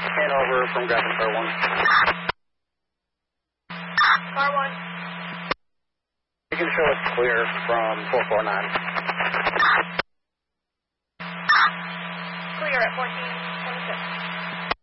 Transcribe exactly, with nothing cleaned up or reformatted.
Hanover from Grabbing Car one. Car one. You can show it's clear from four four nine. Clear at fourteen twenty-six.